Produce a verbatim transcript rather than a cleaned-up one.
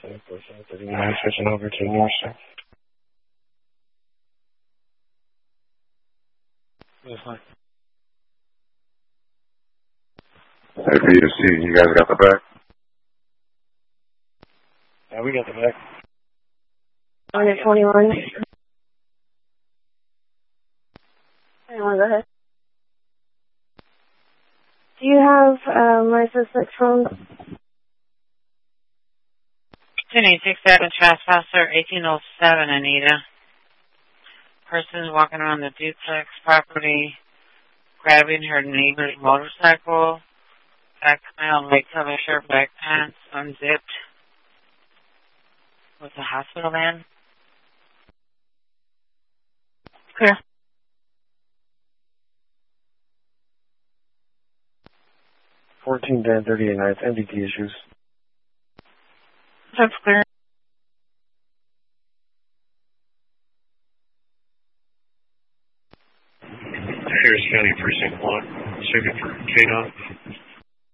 thirty-nine, switching over to North Star. That's fine. Hey, B S C, you guys got the back? Yeah, we got the back. On your twenty-one. twenty-one, go ahead. Do you have uh, my suspect's phone? ten eighty-six seven, trespasser, eighteen oh seven, Anita. Person walking around the duplex property, grabbing her neighbor's motorcycle, back panel, white cover shirt, black pants, unzipped. Was the hospital man? Clear. fourteen ten thirty-eight ninth, M D T issues. That's clear. Harris County Precinct one, checking for K-Dot.